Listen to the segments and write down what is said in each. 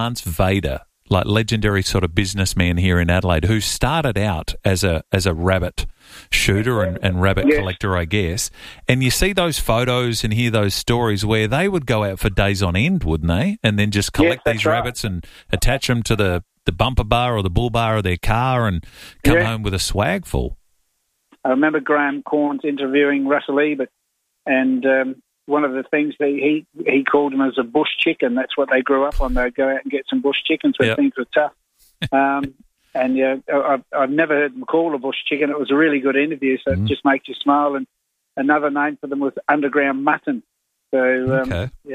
Lance Vader, like legendary sort of businessman here in Adelaide, who started out as a rabbit shooter and rabbit collector, I guess. And you see those photos and hear those stories where they would go out for days on end, wouldn't they? And then just collect these rabbits and attach them to the bumper bar or the bull bar of their car and come home with a swag full. I remember Graham Corns interviewing Russell Ebert, and one of the things that he called them as a bush chicken. That's what they grew up on. They'd go out and get some bush chickens when things were tough. And I've never heard them call a bush chicken. It was a really good interview, so it just makes you smile. And another name for them was underground mutton. So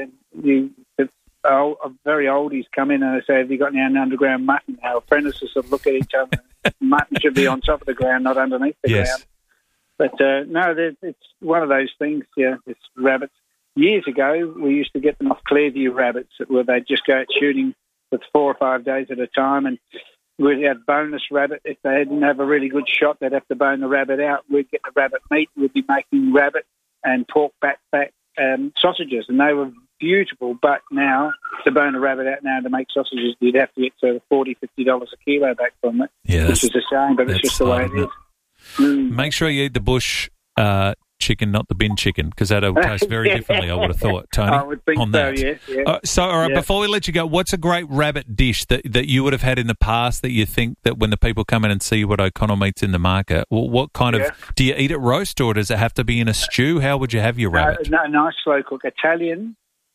very oldies come in and they say, "Have you got any underground mutton?" Our apprentices would look at each other. Mutton should be on top of the ground, not underneath the ground. But no, it's one of those things. Yeah, it's rabbits. Years ago, we used to get them off Clearview rabbits, where they'd just go out shooting for 4 or 5 days at a time, and we'd have bonus rabbit. If they didn't have a really good shot, they'd have to bone the rabbit out. We'd get the rabbit meat. We'd be making rabbit and pork back sausages, and they were beautiful. But now, to bone a rabbit out now to make sausages, you'd have to get sort of $40, $50 a kilo back from it, which is a shame, but it's just the way it is. Make sure you eat the bush chicken, not the bin chicken, because that'll taste very differently, I would have thought, Tony. I would think so, all right, before we let you go, what's a great rabbit dish that you would have had in the past that you think that when the people come in and see what O'Connell meat's in the market, what kind of, do you eat it roast or does it have to be in a stew? How would you have your rabbit? No, nice slow cook, Italian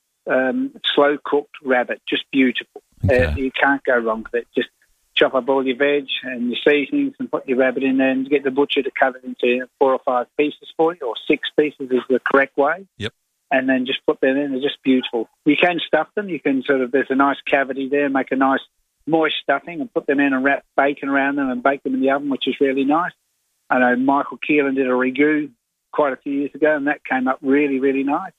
slow cooked rabbit, just beautiful. You can't go wrong with it. Just chop up all your veg and your seasonings and put your rabbit in there and get the butcher to cut it into 4 or 5 pieces for you, or 6 pieces is the correct way. Yep. And then just put them in. They're just beautiful. You can stuff them. You can there's a nice cavity there, make a nice moist stuffing and put them in and wrap bacon around them and bake them in the oven, which is really nice. I know Michael Keelan did a ragu quite a few years ago, and that came up really, really nice.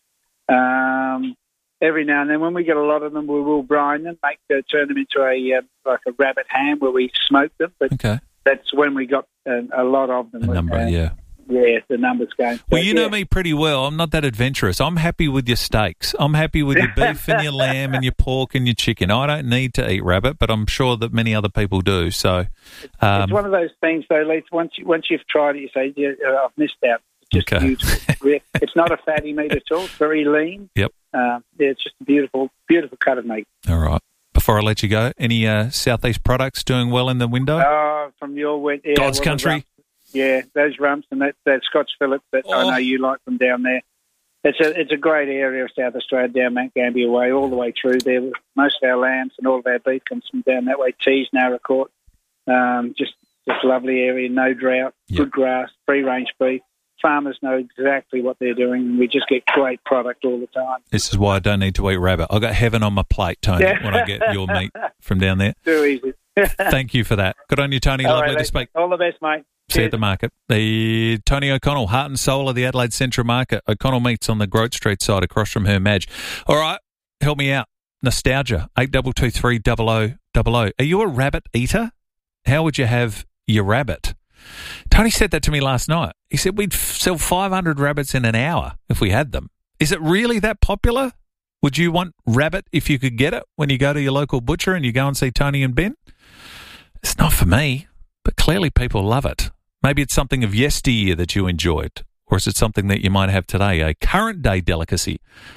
Every now and then, when we get a lot of them, we will brine them, turn them into a rabbit ham where we smoke them. But that's when we got a lot of them. Yeah, the numbers going. Well, you know me pretty well. I'm not that adventurous. I'm happy with your steaks. I'm happy with your beef and your lamb and your pork and your chicken. I don't need to eat rabbit, but I'm sure that many other people do. So it's one of those things, though, Leith. Once you've tried it, you say, I've missed out. It's just beautiful. It's not a fatty meat at all. It's very lean. Yep. It's just a beautiful, beautiful cut of meat. All right. Before I let you go, any Southeast products doing well in the window? From your God's Country. Those rumps and that Scotch fillet that I know you like them down there. It's a great area of South Australia, down Mount Gambier Way, all the way through there. Most of our lambs and all of our beef comes from down that way. Tees, Narra Court, just lovely area, no drought, good grass, free-range beef. Farmers know exactly what they're doing, and we just get great product all the time. This is why I don't need to eat rabbit. I've got heaven on my plate, Tony, when I get your meat from down there. Too easy. Thank you for that. Good on you, Tony. Lovely to speak. All the best, mate. See you at the market. The Tony O'Connell, heart and soul of the Adelaide Central Market. O'Connell Meats on the Grote Street side across from her Madge. All right, help me out. Nostalgia, 8223 0000. Are you a rabbit eater? How would you have your rabbit? Tony said that to me last night. He said we'd sell 500 rabbits in an hour if we had them. Is it really that popular? Would you want rabbit if you could get it when you go to your local butcher and you go and see Tony and Ben? It's not for me, but clearly people love it. Maybe it's something of yesteryear that you enjoyed, or is it something that you might have today, a current day delicacy?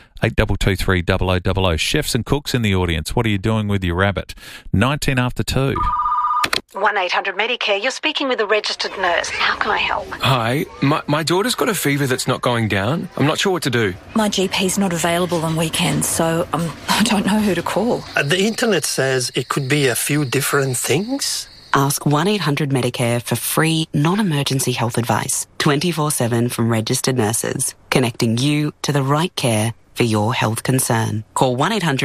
8223 0000. Chefs and cooks in the audience, what are you doing with your rabbit? 19 after 2. 1-800-Medicare, you're speaking with a registered nurse. How can I help? Hi, my daughter's got a fever that's not going down. I'm not sure what to do. My GP's not available on weekends, so I don't know who to call. The internet says it could be a few different things. Ask 1-800-Medicare for free, non-emergency health advice, 24/7 from registered nurses, connecting you to the right care for your health concern. Call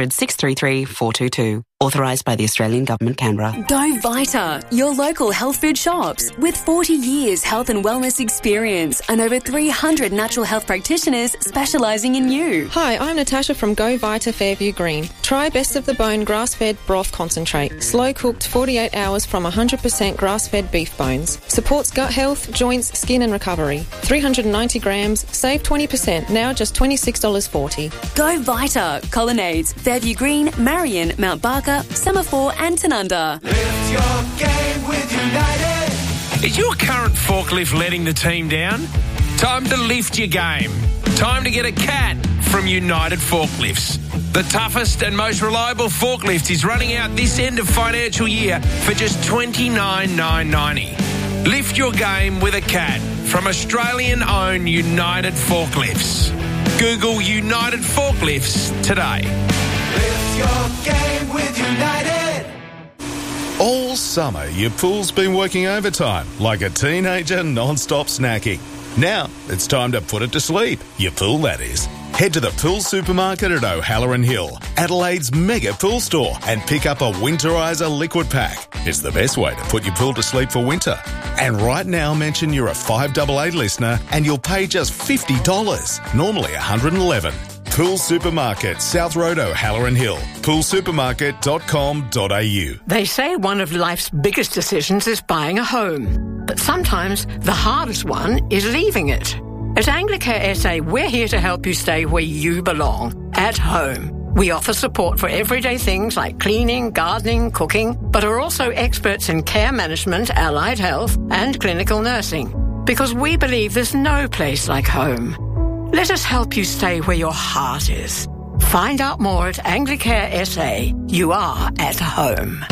1-800-633-422. Authorised by the Australian Government, Canberra. Go Vita, your local health food shops. With 40 years health and wellness experience and over 300 natural health practitioners specialising in you. Hi, I'm Natasha from Go Vita Fairview Green. Try Best of the Bone grass-fed broth concentrate. Slow-cooked 48 hours from 100% grass-fed beef bones. Supports gut health, joints, skin and recovery. 390 grams, save 20%, now just $26.40. Go Vita, Colonnades, Fairview Green, Marion, Mount Barker, Parker, Semaphore and Tanunda. Lift your game with United. Is your current forklift letting the team down? Time to lift your game. Time to get a CAT from United Forklifts. The toughest and most reliable forklift is running out this end of financial year for just $29,990. Lift your game with a CAT from Australian-owned United Forklifts. Google United Forklifts today. Lift your game with United. All summer, your pool's been working overtime like a teenager non-stop snacking. Now, it's time to put it to sleep. Your pool, that is. Head to the Pool Supermarket at O'Halloran Hill, Adelaide's mega pool store, and pick up a Winterizer liquid pack. It's the best way to put your pool to sleep for winter. And right now, mention you're a 588 listener and you'll pay just $50, normally $111. Pool Supermarket, South Road, O'Halloran Hill. poolsupermarket.com.au. They say one of life's biggest decisions is buying a home. But sometimes the hardest one is leaving it. At Anglicare SA, we're here to help you stay where you belong, at home. We offer support for everyday things like cleaning, gardening, cooking, but are also experts in care management, allied health, and clinical nursing. Because we believe there's no place like home. Let us help you stay where your heart is. Find out more at Anglicare SA. You are at home.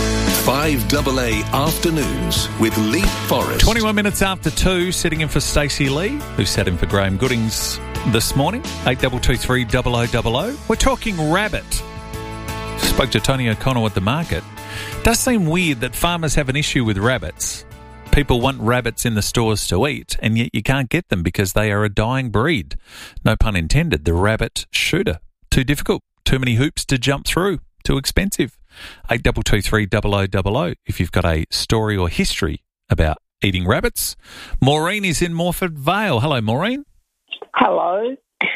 5AA Afternoons with Lee Forrest. 21 minutes after 2, sitting in for Stacey Lee, who sat in for Graham Goodings this morning. 8223 0000. We're talking rabbit. Spoke to Tony O'Connell at the market. Does seem weird that farmers have an issue with rabbits. People want rabbits in the stores to eat, and yet you can't get them because they are a dying breed. No pun intended, the rabbit shooter. Too difficult, too many hoops to jump through, too expensive. 8223 0000 if you've got a story or history about eating rabbits. Maureen is in Morford Vale. Hello, Maureen. Hello.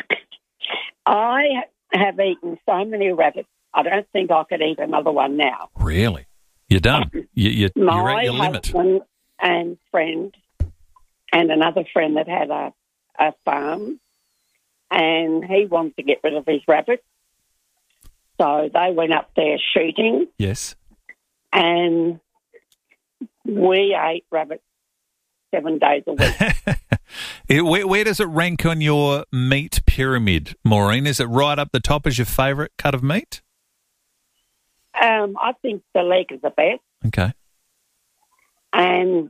I have eaten so many rabbits, I don't think I could eat another one now. Really? You're done? You're at your limit. My husband and friend and another friend that had a farm, and he wanted to get rid of his rabbits. So they went up there shooting. Yes. And we ate rabbits 7 days a week. Where does it rank on your meat pyramid, Maureen? Is it right up the top as your favourite cut of meat? I think the leg is the best. Okay. And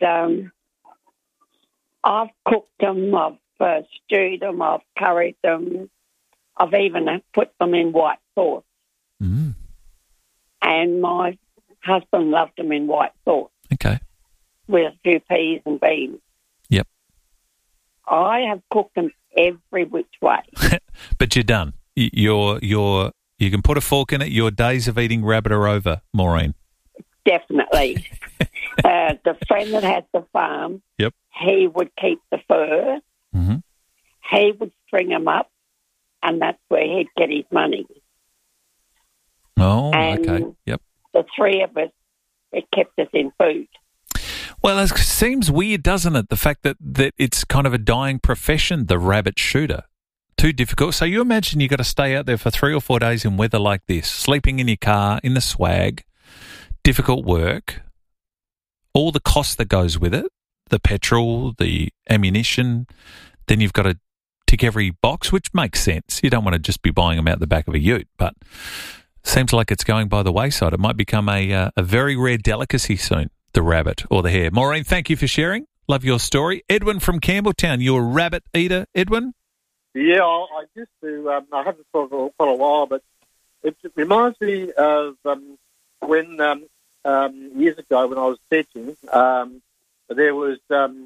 I've cooked them, I've stewed them, I've curried them. I've even put them in white sauce. Mm. And my husband loved them in white sauce. Okay. With a few peas and beans. Yep. I have cooked them every which way. But you're done. You can put a fork in it. Your days of eating rabbit are over, Maureen. Definitely. The friend that had the farm, yep, he would keep the fur. Mm-hmm. He would string them up, and that's where he'd get his money. Oh, and okay. Yep. The three of us, it kept us in food. Well, it seems weird, doesn't it? The fact that it's kind of a dying profession, the rabbit shooter. Too difficult. So you imagine you've got to stay out there for 3 or 4 days in weather like this, sleeping in your car, in the swag, difficult work, all the cost that goes with it, the petrol, the ammunition, then you've got to tick every box, which makes sense. You don't want to just be buying them out the back of a ute, but seems like it's going by the wayside. It might become a very rare delicacy soon, the rabbit or the hare. Maureen, thank you for sharing. Love your story. Edwin from Campbelltown, you're a rabbit eater, Edwin? Yeah, I used to. I haven't for quite a while, but it reminds me of when years ago when I was teaching, there was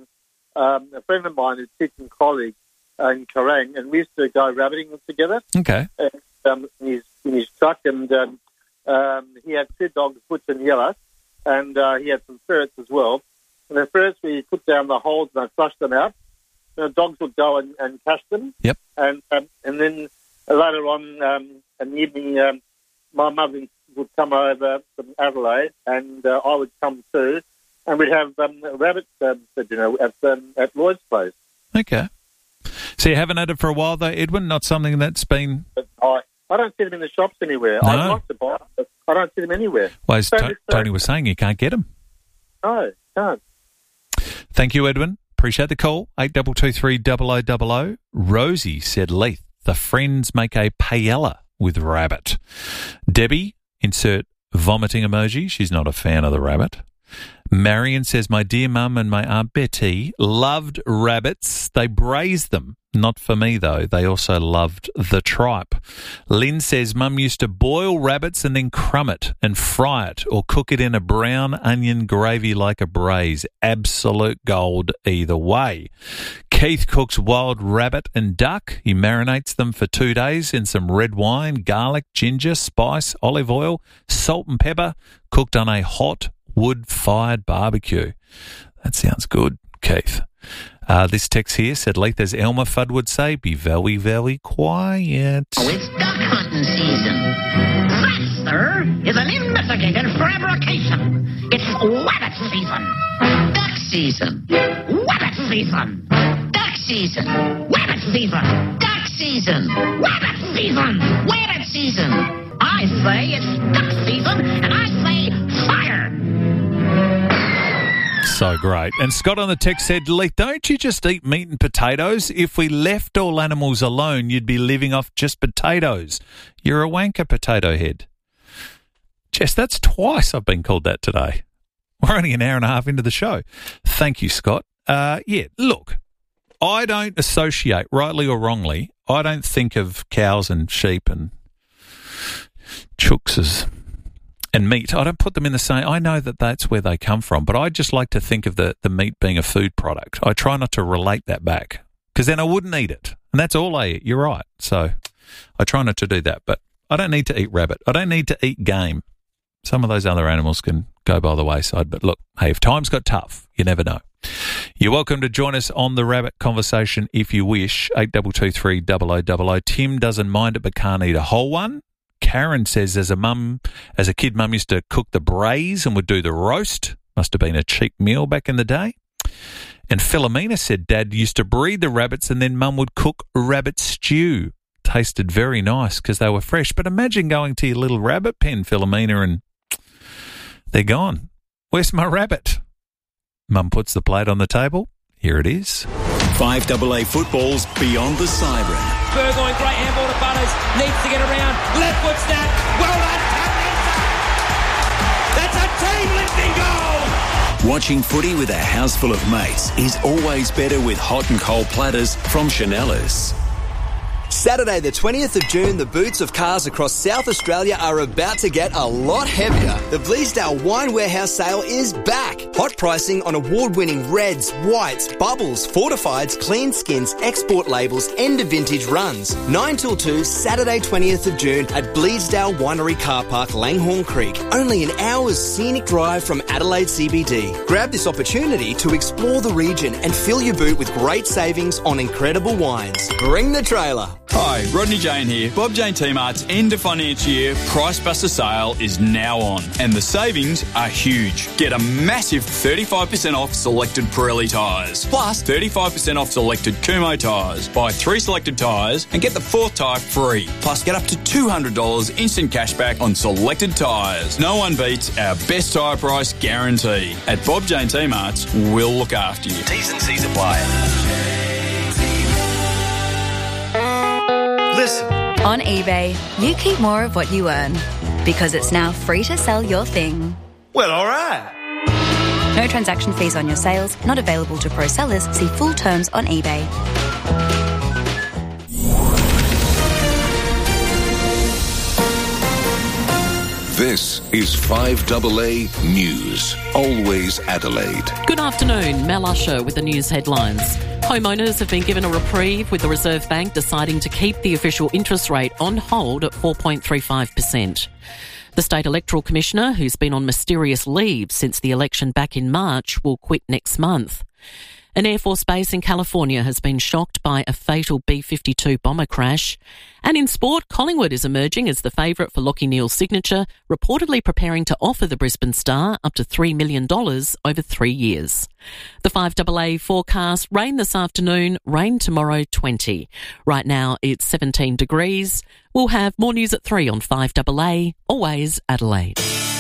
a friend of mine, a teaching colleague in Kerrang, and we used to go rabbiting together. Okay. In his truck, and he had 2 dogs, Butch and Yellow, and he had some ferrets as well. And the ferrets, we put down the holes and I flushed them out. The dogs would go and catch them. Yep. And then later on in the evening, my mother would come over from Adelaide, and I would come too, and we'd have rabbits for dinner at Lloyd's place. Okay. So you haven't had it for a while, though, Edwin? Not something that's been... I don't see them in the shops anywhere. No. I'd like to buy it, but I don't see them anywhere. Well, as Tony was saying, you can't get them. No, can't. Thank you, Edwin. Appreciate the call. 8223 0000. Rosie said, Leith, the friends make a paella with rabbit. Debbie, insert vomiting emoji. She's not a fan of the rabbit. Marion says, my dear mum and my Aunt Betty loved rabbits. They braised them. Not for me, though. They also loved the tripe. Lynn says, mum used to boil rabbits and then crumb it and fry it or cook it in a brown onion gravy like a braise. Absolute gold either way. Keith cooks wild rabbit and duck. He marinates them for 2 days in some red wine, garlic, ginger, spice, olive oil, salt and pepper, cooked on a hot wood-fired barbecue. That sounds good, Keith. This text here said, Leith, as Elmer Fudd would say, be very, very quiet. Oh, it's duck hunting season. That, sir, is an investigated fabrication. It's wabbit season. Duck season. Wabbit season. Duck season. Wabbit season. Duck season. Wabbit season. Wabbit season. I say it's duck season, and I say fire. So great. And Scott on the text said, Leith, don't you just eat meat and potatoes? If we left all animals alone, you'd be living off just potatoes. You're a wanker potato head. Jess, that's twice I've been called that today. We're only an hour and a half into the show. Thank you, Scott. Look, I don't associate, rightly or wrongly, I don't think of cows and sheep and chooks and meat. I don't put them in the same. I know that that's where they come from, but I just like to think of the meat being a food product. I try not to relate that back because then I wouldn't eat it. And that's all I eat. You're right. So I try not to do that, but I don't need to eat rabbit. I don't need to eat game. Some of those other animals can go by the wayside. But look, hey, if times got tough, you never know. You're welcome to join us on the rabbit conversation if you wish. 8223 0000. Tim doesn't mind it but can't eat a whole one. Karen says, as a kid, mum used to cook the braise and would do the roast. Must have been a cheap meal back in the day. And Philomena said Dad used to breed the rabbits and then Mum would cook rabbit stew. Tasted very nice because they were fresh. But imagine going to your little rabbit pen, Philomena, and they're gone. Where's my rabbit? Mum puts the plate on the table. Here it is. 5AA football's Beyond the Siren. Burgoyne, great handball to Butters, needs to get around, left foot snap, well done, that's a team-lifting goal! Watching footy with a house full of mates is always better with hot and cold platters from Chanellas. Saturday the 20th of June, the boots of cars across South Australia are about to get a lot heavier. The Bleasdale Wine Warehouse sale is back. Hot pricing on award-winning reds, whites, bubbles, fortifieds, clean skins, export labels, end of vintage runs. 9 till 2, Saturday 20th of June at Bleasdale Winery Car Park, Langhorne Creek. Only an hour's scenic drive from Adelaide CBD. Grab this opportunity to explore the region and fill your boot with great savings on incredible wines. Bring the trailer. Hi, Rodney Jane here. Bob Jane T-Mart's end of financial year Price Buster sale is now on, and the savings are huge. Get a massive 35% off selected Pirelli tyres, plus 35% off selected Kumho tyres. Buy 3 selected tyres and get the 4th tyre free, plus get up to $200 instant cashback on selected tyres. No one beats our best tyre price guarantee. At Bob Jane T-Mart's, we'll look after you. T's and C's apply. Listen. On eBay, you keep more of what you earn because it's now free to sell your thing. Well, all right. No transaction fees on your sales, not available to pro sellers. See full terms on eBay. This is 5AA News. Always Adelaide. Good afternoon. Mel Usher with the news headlines. Homeowners have been given a reprieve with the Reserve Bank deciding to keep the official interest rate on hold at 4.35%. The State Electoral Commissioner, who's been on mysterious leave since the election back in March, will quit next month. An Air Force base in California has been shocked by a fatal B-52 bomber crash. And in sport, Collingwood is emerging as the favourite for Lachie Neale's signature, reportedly preparing to offer the Brisbane Star up to $3 million over 3 years. The 5AA forecast: rain this afternoon, rain tomorrow 20. Right now it's 17 degrees. We'll have more news at 3 on 5AA, always Adelaide.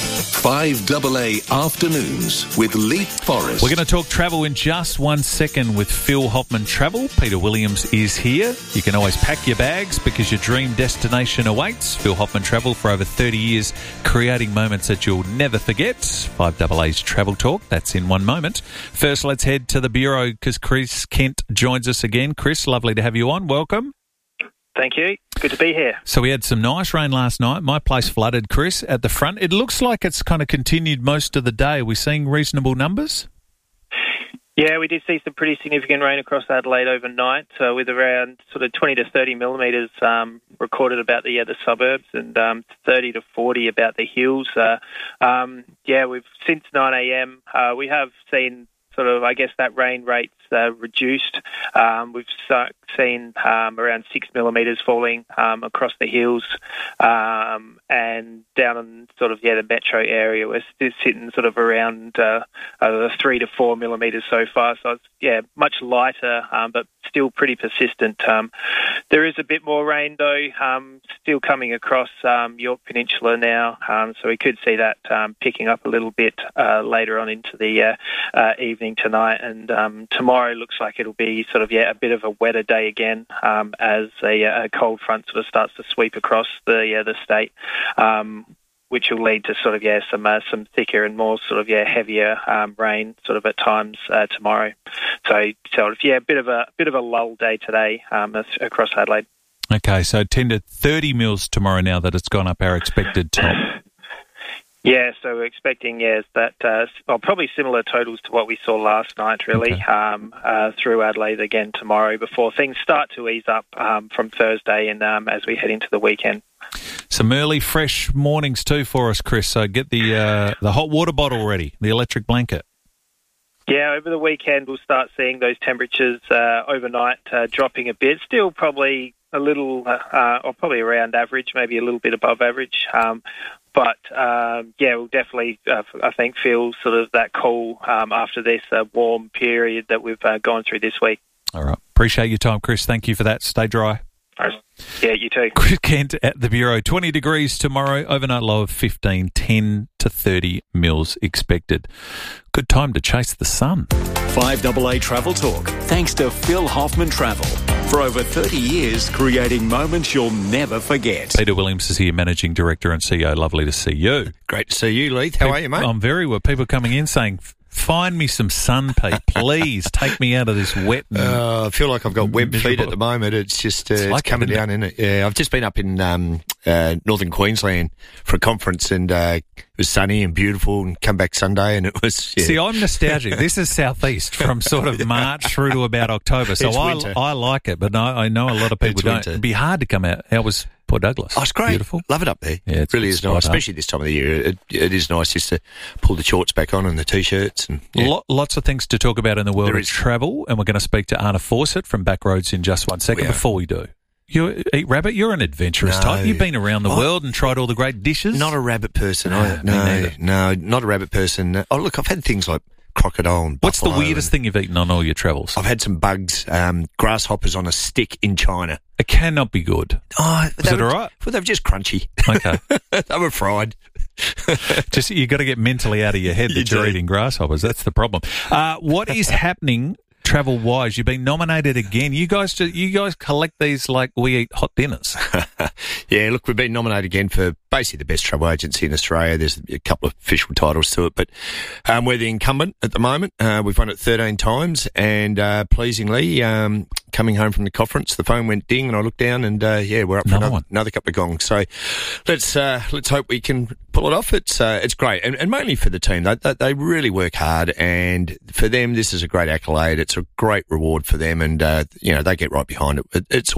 5AA Afternoons with Leith Forrest. We're going to talk travel in just 1 second with Phil Hoffman Travel. Peter Williams is here. You can always pack your bags because your dream destination awaits. Phil Hoffman Travel, for over 30 years, creating moments that you'll never forget. 5AA's Travel Talk, that's in 1 moment. First, let's head to the Bureau because Chris Kent joins us again. Chris, lovely to have you on. Welcome. Thank you. Good to be here. So we had some nice rain last night. My place flooded, Chris, at the front. It looks like it's kind of continued most of the day. Are we seeing reasonable numbers? Yeah, we did see some pretty significant rain across Adelaide overnight, with around sort of 20 to 30 millimetres recorded about the suburbs and 30 to 40 about the hills. We've since 9 a.m. We have seen sort of, I guess, that rain rate's reduced. We've seen around 6 millimetres falling across the hills and down in sort of, the metro area. We're still sitting sort of around 3 to 4 millimetres so far. So it's, much lighter, but still pretty persistent. There is a bit more rain, though, still coming across York Peninsula now. So we could see that picking up a little bit later on into the evening tonight. And tomorrow looks like it'll be sort of, a bit of a wetter day again as a cold front sort of starts to sweep across the state, which will lead to sort of, some thicker and more sort of, heavier rain sort of at times tomorrow. So a bit of a lull day today across Adelaide. Okay, so 10 to 30 mils tomorrow now that it's gone up our expected top. Yeah, so we're expecting, that probably similar totals to what we saw last night, really, through Adelaide again tomorrow before things start to ease up from Thursday and as we head into the weekend. Some early, fresh mornings too for us, Chris. So get the hot water bottle ready, the electric blanket. Yeah, over the weekend we'll start seeing those temperatures overnight dropping a bit. Still probably a little, or probably around average, maybe a little bit above average. But we'll definitely, I think, feel sort of that cool after this warm period that we've gone through this week. All right. Appreciate your time, Chris. Thank you for that. Stay dry. Yeah, you too. Chris Kent at the Bureau. 20 degrees tomorrow, overnight low of 15, 10 to 30 mils expected. Good time to chase the sun. 5AA Travel Talk, thanks to Phil Hoffman Travel. For over 30 years, creating moments you'll never forget. Peter Williams is here, Managing Director and CEO. Lovely to see you. Great to see you, Leith. How are you, mate? I'm very well. People coming in saying, find me some sun, Pete. Please take me out of this wet. I feel like I've got web feet at the moment. It's just it's coming down, isn't it? Yeah, I've just been up in northern Queensland for a conference and it was sunny and beautiful and come back Sunday and it was... See, I'm nostalgic. This is southeast from sort of March through to about October. So I like it, but I know a lot of people don't. It'd be hard to come out. How was Port Douglas? Oh, it's great. Beautiful. Love it up there. Yeah, it really is nice, especially this time of the year. It is nice just to pull the shorts back on and the T-shirts. And lots of things to talk about in the world of travel, and we're going to speak to Anna Fawcett from Backroads in just 1 second. Before we do, you eat rabbit? You're an adventurous type. You've been around the world and tried all the great dishes. Not a rabbit person. No, not a rabbit person. Oh, look, I've had things like crocodile and buffalo. What's the weirdest thing you've eaten on all your travels? I've had some bugs, grasshoppers on a stick in China. It cannot be good. Oh, was it all right? Well, they were just crunchy. Okay. They were fried. Just you got to get mentally out of your head that you're eating grasshoppers. That's the problem. What is happening travel-wise? You've been nominated again. You guys collect these like we eat hot dinners. Yeah, look, we've been nominated again for basically the best travel agency in Australia. There's a couple of official titles to it, but we're the incumbent at the moment. We've won it 13 times, and pleasingly, coming home from the conference, the phone went ding, and I looked down, and we're up for another couple of gongs. So let's hope we can pull it off. It's great, and mainly for the team. They really work hard, and for them, this is a great accolade. It's a great reward for them, and they get right behind it. It's awesome.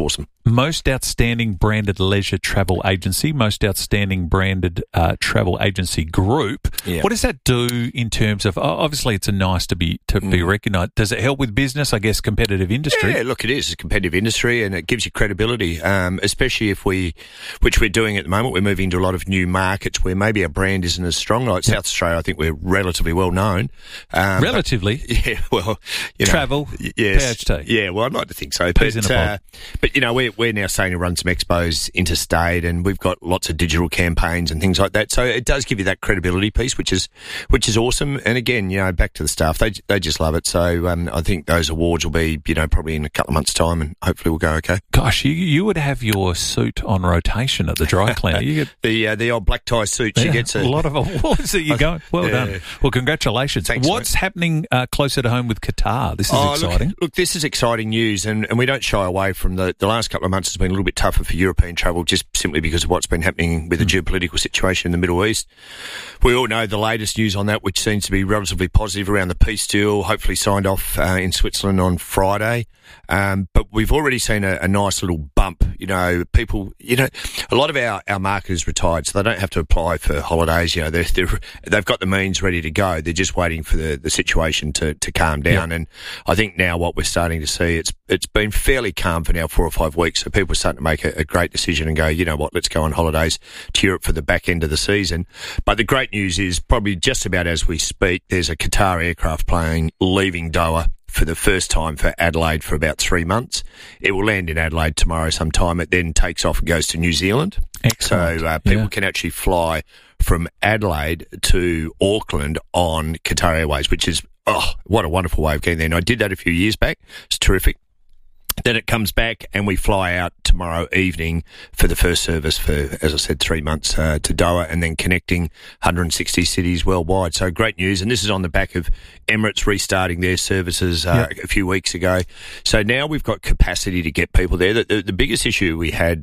most outstanding branded leisure travel agency, most outstanding branded travel agency group. Yeah. What does that do in terms of, obviously it's nice to be recognised. Does it help with business, I guess, competitive industry? Yeah, look, it is a competitive industry and it gives you credibility, especially which we're doing at the moment, we're moving to a lot of new markets where maybe our brand isn't as strong. Like South Australia, I think we're relatively well known. Relatively? Yeah, well, travel, yes, PHT. Yeah, well, I'd like to think so. Peas in a pod. But, you know, we're now starting to run some expos interstate and we've got lots of digital campaigns and things like that. So it does give you that credibility piece, which is awesome. And again, you know, back to the staff, they just love it. So I think those awards will be, you know, probably in a couple of months' time and hopefully we'll go okay. Gosh, you would have your suit on rotation at the dry cleaner. You get the old black tie suit. She gets a lot of awards that you go. Well done. Well, congratulations. Thanks, What's happening closer to home with Qatar? This is exciting. Look, this is exciting news, and we don't shy away from the last couple of months has been a little bit tougher for European travel, just simply because of what's been happening with the geopolitical situation in the Middle East. We all know the latest news on that, which seems to be relatively positive around the peace deal, hopefully signed off in Switzerland on Friday. But we've already seen a nice little bump. You know, people, you know, a lot of our marketers retired, so they don't have to apply for holidays. You know, they've got the means ready to go. They're just waiting for the situation to calm down. Yeah. And I think now what we're starting to see, it's been fairly calm for now 4 or 5 weeks. So people are starting to make a great decision and go, you know what, let's go on holidays to Europe for the back end of the season. But the great news is probably just about as we speak, there's a Qatar aircraft plane leaving Doha for the first time for Adelaide for about 3 months. It will land in Adelaide tomorrow sometime. It then takes off and goes to New Zealand. Excellent. So people can actually fly from Adelaide to Auckland on Qatar Airways, which is, what a wonderful way of getting there. And I did that a few years back. It's terrific. Then it comes back and we fly out tomorrow evening for the first service for, as I said, 3 months to Doha and then connecting 160 cities worldwide. So great news. And this is on the back of Emirates restarting their services a few weeks ago. So now we've got capacity to get people there. The biggest issue we had,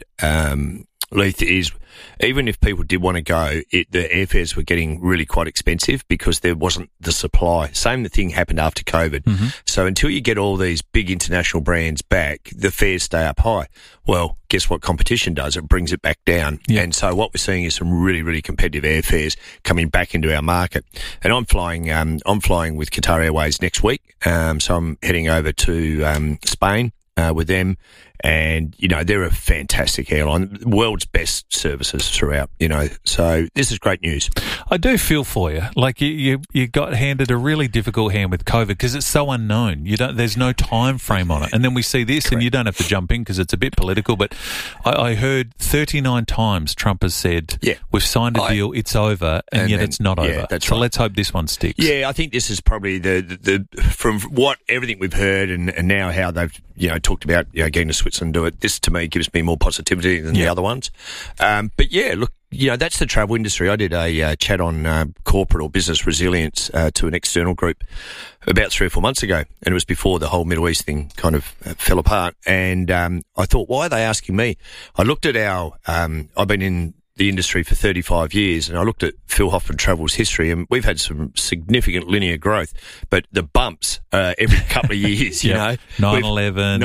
Leith, is even if people did want to go, the airfares were getting really quite expensive because there wasn't the supply. Same thing happened after COVID. Mm-hmm. So until you get all these big international brands back, the fares stay up high. Well, guess what competition does? It brings it back down. Yep. And so what we're seeing is some really, really competitive airfares coming back into our market. And I'm flying with Qatar Airways next week. So I'm heading over to Spain with them. And, you know, they're a fantastic airline, world's best services throughout, you know. So this is great news. I do feel for you. Like you got handed a really difficult hand with COVID because it's so unknown. There's no time frame on it. And then we see this and you don't have to jump in because it's a bit political. But I heard 39 times Trump has said, we've signed a deal, it's over, and yet it's not over. That's so right. Let's hope this one sticks. Yeah, I think this is probably the from what everything we've heard and now how they've, you know, talked about, you know, getting to Switzerland do it. This to me gives me more positivity than the other ones. But yeah, look, you know, that's the travel industry. I did a chat on corporate or business resilience to an external group about 3 or 4 months ago, and it was before the whole Middle East thing kind of fell apart. And I thought, why are they asking me? I looked at I've been in the industry for 35 years, and I looked at Phil Hoffman Travel's history, and we've had some significant linear growth, but the bumps every couple of years, you know. 9/11,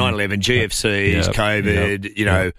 GFCs, COVID, you know,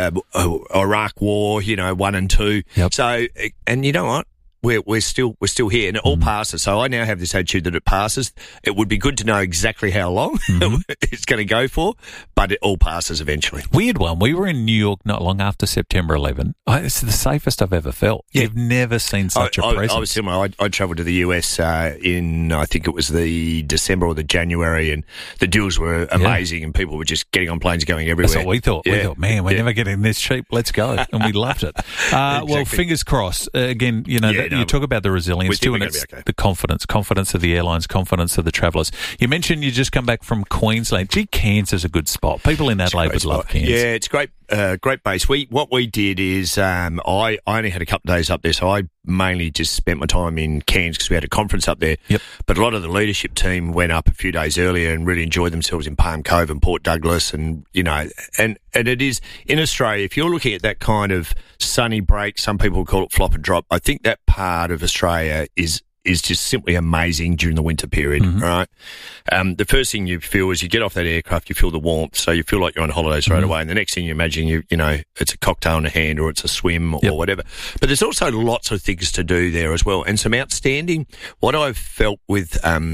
Iraq War, you know, 1 and 2. Yep. So, and you know what? We're still here, and it all passes. So I now have this attitude that it passes. It would be good to know exactly how long it's going to go for, but it all passes eventually. Weird one. We were in New York not long after September 11. It's the safest I've ever felt. Yeah. You've never seen such a presence. I was similar. I travelled to the US in, I think it was the December or the January, and the deals were amazing, and people were just getting on planes going everywhere. That's what we thought. Yeah. We thought, man, we're never getting this cheap. Let's go. And we loved it. Exactly. Well, fingers crossed. Again, you know, you talk about the resilience too, and it's the confidence of the airlines, confidence of the travellers. You mentioned you just come back from Queensland. Gee, Cairns is a good spot. People in Adelaide would love Cairns. Yeah, it's great. Great base. What we did is I only had a couple of days up there, so I mainly just spent my time in Cairns because we had a conference up there. Yep. But a lot of the leadership team went up a few days earlier and really enjoyed themselves in Palm Cove and Port Douglas, and you know, and it is in Australia. If you're looking at that kind of sunny break, some people call it flop and drop. I think that part of Australia is is just simply amazing during the winter period, right? The first thing you feel is you get off that aircraft, you feel the warmth, so you feel like you're on holiday straight away, and the next thing you imagine, you know, it's a cocktail in the hand or it's a swim or whatever. But there's also lots of things to do there as well, and some outstanding, what I've felt with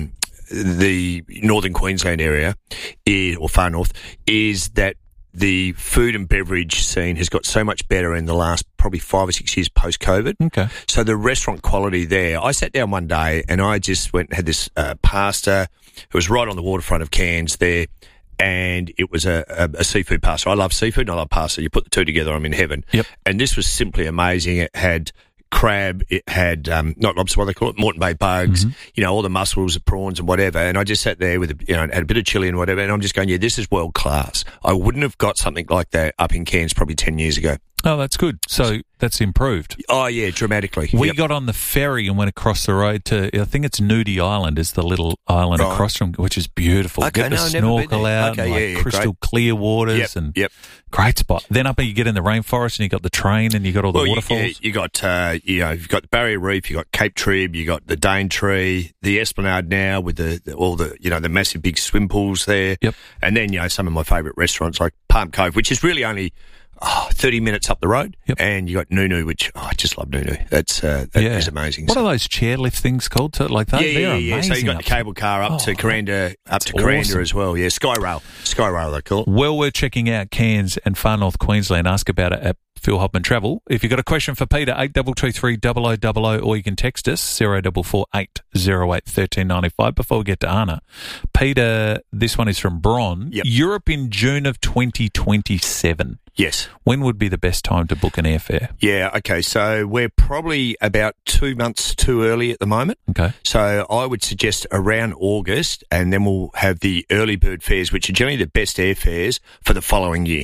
the northern Queensland area, or far north, is that the food and beverage scene has got so much better in the last probably 5 or 6 years post-COVID. Okay. So the restaurant quality there, I sat down one day and I just went and had this pasta. It was right on the waterfront of Cairns there, and it was a seafood pasta. I love seafood and I love pasta. You put the two together, I'm in heaven. Yep. And this was simply amazing. It had crab, it had not lobster, what they call it, Moreton Bay bugs, you know, all the mussels, the prawns and whatever, and I just sat there with had a bit of chilli and whatever, and I'm just going, yeah, this is world class. I wouldn't have got something like that up in Cairns probably 10 years ago. Oh, that's good. So that's improved. Oh, yeah, dramatically. We got on the ferry and went across the road to, I think it's Nudie Island is the little island across from, which is beautiful. Okay, get the snorkel out and crystal clear waters and great spot. Then up you get in the rainforest and you got the train and you got all the waterfalls. You got, you've got the Barrier Reef, you got Cape Trib, you got the Daintree, the Esplanade now with all the the massive big swim pools there. Yep. And then, some of my favourite restaurants like Palm Cove, which is really only 30 minutes up the road, and you got Nunu, which I just love Nunu. That is amazing. What are those chairlift things called? Like that? Yeah. Amazing. So you got the cable car up to Coranda, Coranda as well. Yeah, Skyrail they call it. Well, we're checking out Cairns and Far North Queensland. Ask about it at Phil Hoffman Travel. If you've got a question for Peter, 8223 0000, or you can text us 0448 08 1395. Before we get to Anna, Peter, this one is from Bron. Yep. Europe in June of 2027. Yes. When would be the best time to book an airfare? Yeah, okay, so we're probably about 2 months too early at the moment. Okay. So I would suggest around August, and then we'll have the early bird fares, which are generally the best airfares for the following year.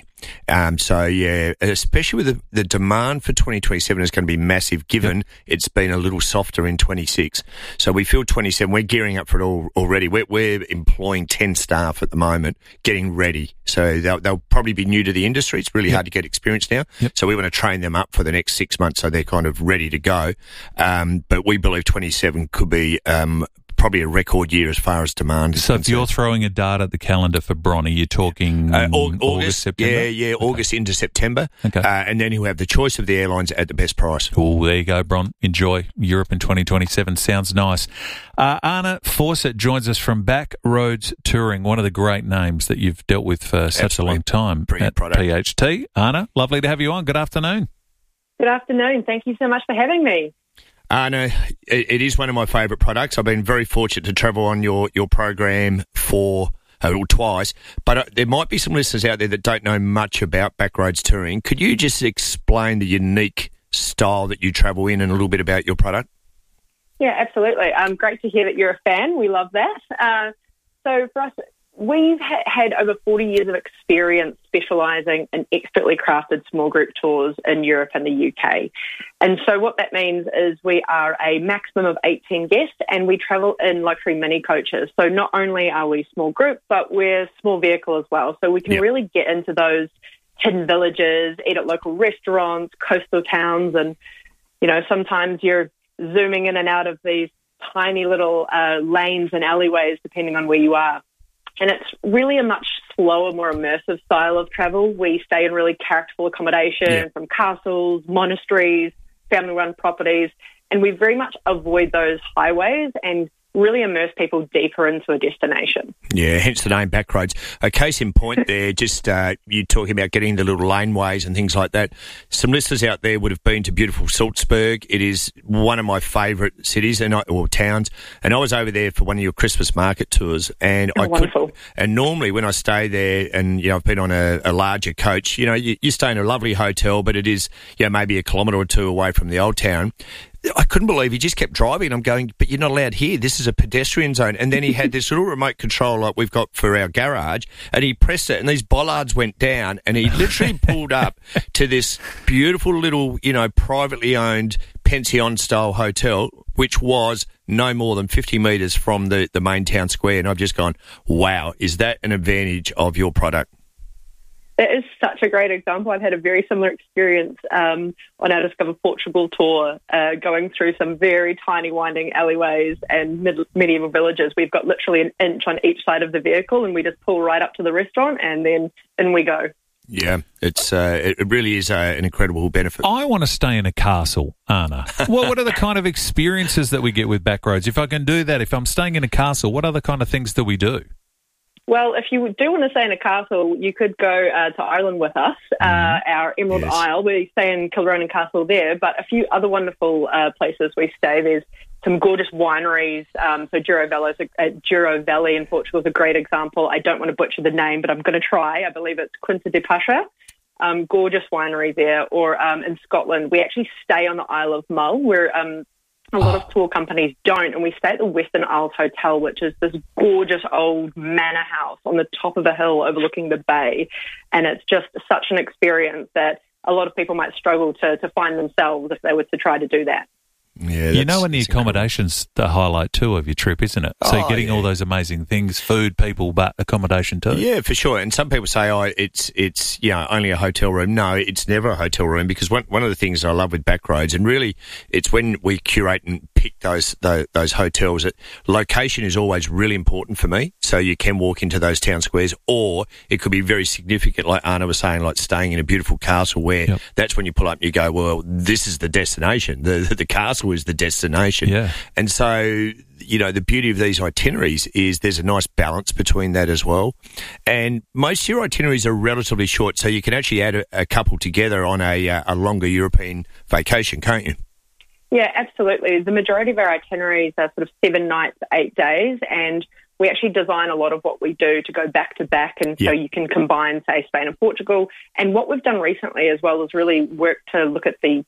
Especially with the demand for 2027 is going to be massive, given it's been a little softer in 26. So we feel 27, we're gearing up for it all already. We're employing 10 staff at the moment, getting ready. So they'll probably be new to the industry. It's really hard to get experience now. So we want to train them up for the next 6 months so they're kind of ready to go. But we believe 27 could be probably a record year as far as demand is concerned. If you're throwing a dart at the calendar for Bron, are you talking August, September? Yeah, August into September. Okay. And then he'll have the choice of the airlines at the best price. Oh, there you go, Bron. Enjoy. Europe in 2027. Sounds nice. Anna Fawcett joins us from Backroads Touring, one of the great names that you've dealt with for such a long time at PHT. Anna, lovely to have you on. Good afternoon. Good afternoon. Thank you so much for having me. No, it is one of my favourite products. I've been very fortunate to travel on your program for twice, but there might be some listeners out there that don't know much about Backroads Touring. Could you just explain the unique style that you travel in and a little bit about your product? Yeah, absolutely. Great to hear that you're a fan. We love that. So for us, we've had over 40 years of experience specialising in expertly crafted small group tours in Europe and the UK. And so what that means is we are a maximum of 18 guests and we travel in luxury mini coaches. So not only are we small group, but we're small vehicle as well. So we can really get into those hidden villages, eat at local restaurants, coastal towns, and, sometimes you're zooming in and out of these tiny little lanes and alleyways depending on where you are. And it's really a much slower, more immersive style of travel. We stay in really characterful accommodation from castles, monasteries, family-run properties, and we very much avoid those highways and really immerse people deeper into a destination. Yeah, hence the name Backroads. A case in point there, just you talking about getting the little laneways and things like that. Some listeners out there would have been to beautiful Salzburg. It is one of my favourite cities or towns. And I was over there for one of your Christmas market tours. And And normally when I stay there and, I've been on a larger coach, you stay in a lovely hotel, but it is, maybe a kilometre or two away from the old town. I couldn't believe he just kept driving. I'm going, but you're not allowed here. This is a pedestrian zone. And then he had this little remote control like we've got for our garage, and he pressed it, and these bollards went down, and he literally pulled up to this beautiful little, privately owned pension-style hotel, which was no more than 50 metres from the main town square. And I've just gone, wow, is that an advantage of your product? That is such a great example. I've had a very similar experience on our Discover Portugal tour, going through some very tiny winding alleyways and medieval villages. We've got literally an inch on each side of the vehicle, and we just pull right up to the restaurant, and then in we go. Yeah, it really is an incredible benefit. I want to stay in a castle, Anna. What are the kind of experiences that we get with Backroads? If I can do that, if I'm staying in a castle, what other kind of things do we do? Well, if you do want to stay in a castle, you could go to Ireland with us, our Emerald Isle. We stay in Kilronan Castle there, but a few other wonderful places we stay. There's some gorgeous wineries. So Douro Valley in Portugal is a great example. I don't want to butcher the name, but I'm going to try. I believe it's Quinta de Pasha. Gorgeous winery there. Or in Scotland, we actually stay on the Isle of Mull, where a lot of tour companies don't, and we stay at the Western Isles Hotel, which is this gorgeous old manor house on the top of a hill overlooking the bay, and it's just such an experience that a lot of people might struggle to find themselves if they were to try to do that. Yeah, you know, and the accommodation's the highlight too of your trip, isn't it? So you're getting all those amazing things, food, people, but accommodation too. Yeah, for sure. And some people say, it's only a hotel room. No, it's never a hotel room, because one of the things I love with Backroads, and really it's when we curate and pick those hotels, that location is always really important for me. So you can walk into those town squares, or it could be very significant, like Anna was saying, like staying in a beautiful castle where that's when you pull up and you go, well, this is the destination. The castle is the destination. Yeah. And so, you know, the beauty of these itineraries is there's a nice balance between that as well. And most of your itineraries are relatively short, so you can actually add a couple together on a longer European vacation, can't you? Yeah, absolutely. The majority of our itineraries are sort of 7 nights, 8 days, and we actually design a lot of what we do to go back to back, and so you can combine, say, Spain and Portugal. And what we've done recently as well is really work to look at the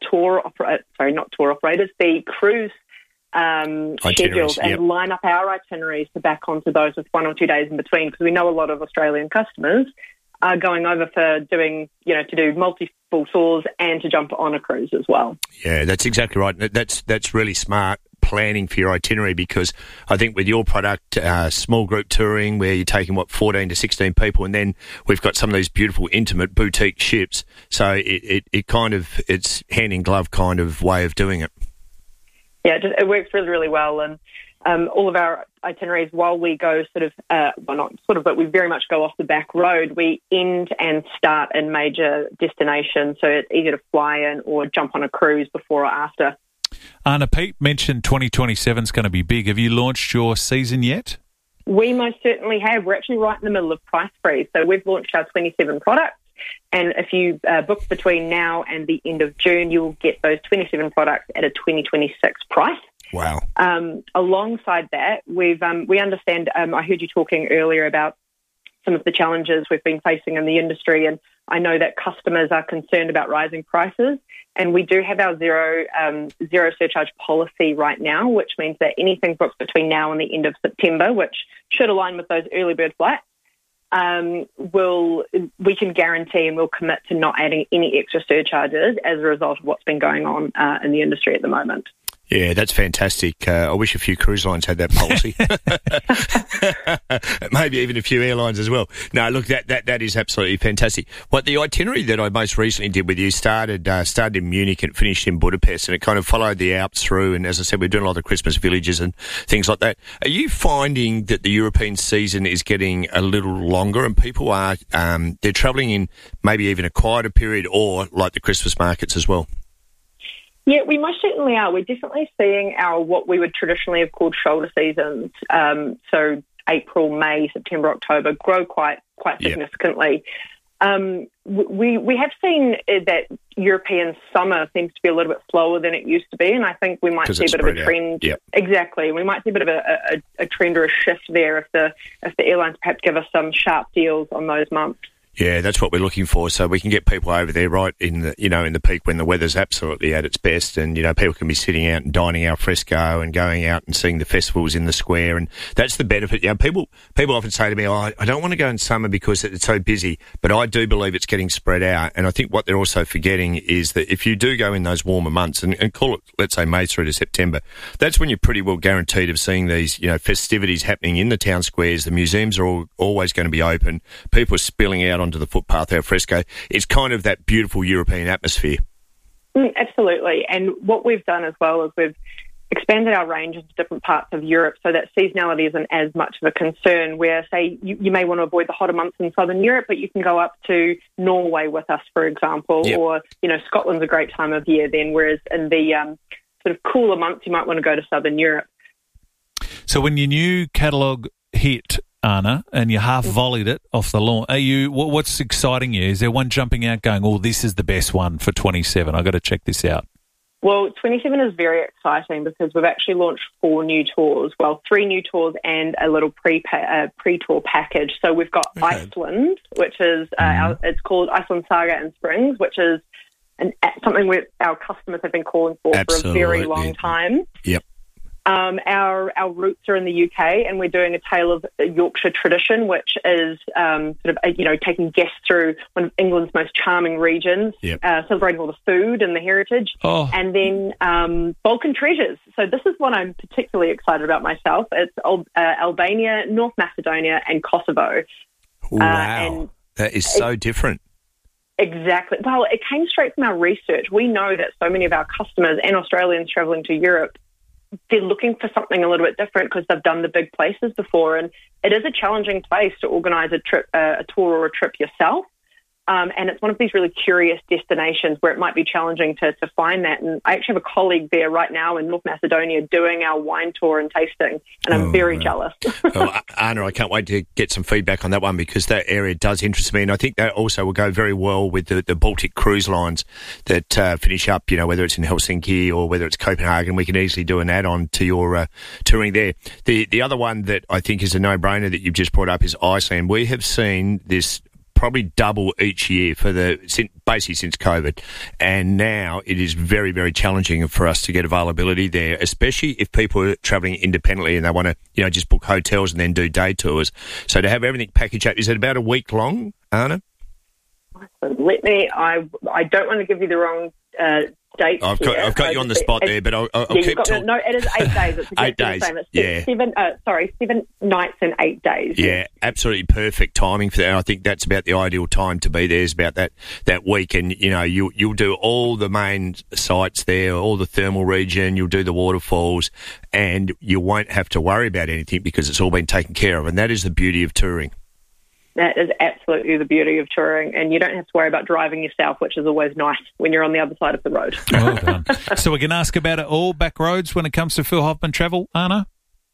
the cruise schedules and line up our itineraries to back onto those with 1 or 2 days in between, because we know a lot of Australian customers are going over for doing, to do multiple tours and to jump on a cruise as well. Yeah, that's exactly right. That's really smart planning for your itinerary, because I think with your product, small group touring, where you're taking 14 to 16 people, and then we've got some of these beautiful intimate boutique ships. So it's hand in glove kind of way of doing it. Yeah, it works really, really well. And all of our itineraries, while we go but we very much go off the back road, we end and start in major destinations. So it's easy to fly in or jump on a cruise before or after. Anna, Pete mentioned 2027 is going to be big. Have you launched your season yet? We most certainly have. We're actually right in the middle of Price Freeze. So we've launched our 27 products. And if you book between now and the end of June, you'll get those 27 products at a 2026 price. Wow. Alongside that, we understand, I heard you talking earlier about some of the challenges we've been facing in the industry, and I know that customers are concerned about rising prices, and we do have our zero surcharge policy right now, which means that anything booked between now and the end of September, which should align with those early bird flights, we can guarantee and we'll commit to not adding any extra surcharges as a result of what's been going on in the industry at the moment. Yeah, that's fantastic. I wish a few cruise lines had that policy. Maybe even a few airlines as well. No, look, that is absolutely fantastic. The itinerary that I most recently did with you started in Munich and finished in Budapest, and it kind of followed the Alps through. And as I said, we're doing a lot of Christmas villages and things like that. Are you finding that the European season is getting a little longer, and people are they're travelling in maybe even a quieter period, or like the Christmas markets as well? Yeah, we most certainly are. We're definitely seeing our what we would traditionally have called shoulder seasons, so April, May, September, October, grow quite significantly. We have seen that European summer seems to be a little bit slower than it used to be, and I think we might see a bit of a trend. Yep. Exactly, we might see a bit of a trend or a shift there if the airlines perhaps give us some sharp deals on those months. Yeah, that's what we're looking for, so we can get people over there right in the peak when the weather's absolutely at its best, and people can be sitting out and dining al fresco and going out and seeing the festivals in the square, and that's the benefit. People often say to me, I don't want to go in summer because it's so busy, but I do believe it's getting spread out, and I think what they're also forgetting is that if you do go in those warmer months and call it, let's say, May through to September, that's when you're pretty well guaranteed of seeing these festivities happening in the town squares. The museums are always going to be open. People are spilling out onto the footpath al fresco. It's kind of that beautiful European atmosphere. Absolutely. And what we've done as well is we've expanded our range into different parts of Europe so that seasonality isn't as much of a concern, where, say, you may want to avoid the hotter months in southern Europe, but you can go up to Norway with us, for example, or, Scotland's a great time of year then, whereas in the sort of cooler months, you might want to go to southern Europe. So when your new catalogue hit, Anna, and you half volleyed it off the lawn, what's exciting you? Is there one jumping out going, oh, this is the best one for 27? I've got to check this out. Well, 27 is very exciting because we've actually launched 4 new tours. Well, 3 new tours and a little pre-tour package. So we've got Iceland, which is it's called Iceland Saga and Springs, which is something our customers have been calling for a very long time. Yep. Our roots are in the UK, and we're doing a Tale of Yorkshire Tradition, which is taking guests through one of England's most charming regions, celebrating all the food and the heritage, and then Balkan Treasures. So this is one I'm particularly excited about myself. It's Albania, North Macedonia, and Kosovo. Wow, that is so different. Exactly. Well, it came straight from our research. We know that so many of our customers and Australians travelling to Europe, they're looking for something a little bit different because they've done the big places before, and it is a challenging place to organise a trip, a tour or a trip yourself. And it's one of these really curious destinations where it might be challenging to find that. And I actually have a colleague there right now in North Macedonia doing our wine tour and tasting, and I'm very jealous. Well, Anna, I can't wait to get some feedback on that one because that area does interest me. And I think that also will go very well with the Baltic cruise lines that finish up, whether it's in Helsinki or whether it's Copenhagen. We can easily do an add-on to your touring there. The other one that I think is a no-brainer that you've just brought up is Iceland. We have seen this probably double each year basically since COVID, and now it is very, very challenging for us to get availability there, especially if people are travelling independently and they want to, just book hotels and then do day tours. So to have everything packaged up, is it about a week long, Anna? I don't want to give you the wrong dates. I've got you on the spot there, but I'll keep talking. No, it is 8 days. It's 8 days. It's 7 nights and 8 days. Yeah, absolutely perfect timing for that. I think that's about the ideal time to be there, is about that week. And, you'll do all the main sites there, all the thermal region, you'll do the waterfalls, and you won't have to worry about anything because it's all been taken care of. And that is the beauty of touring. That is absolutely the beauty of touring, and you don't have to worry about driving yourself, which is always nice when you're on the other side of the road. Well done. So we can ask about it all, back roads, when it comes to Phil Hoffman Travel, Anna?